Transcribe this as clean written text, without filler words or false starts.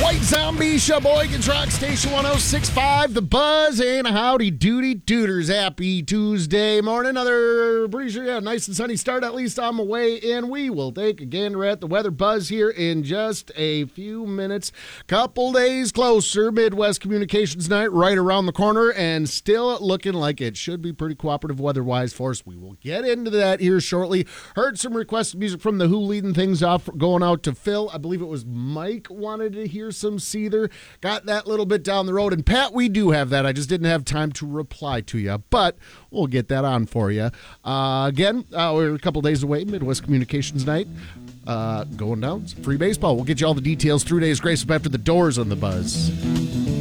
White Zombie, Sheboygan's Rock Station 106.5, The Buzz, and howdy doody dooders. Happy Tuesday morning. Another pretty sure, nice and sunny start, at least on the way in. We will take a gander at the weather. Buzz here in just a few minutes. Couple days closer. Midwest Communications Night right around the corner, and still looking like it should be pretty cooperative weather-wise for us. We will get into that here shortly. Heard some requested music from The Who leading things off, going out to Phil. I believe it was Mike wanted to hear some Seether. Got that little bit down the road. And Pat, we do have that. I just didn't have time to reply to you, but we'll get that on for you. Again, we're a couple days away. Midwest Communications Night going down. It's free baseball. We'll get you all the details. 3 days grace up after the Doors on The Buzz.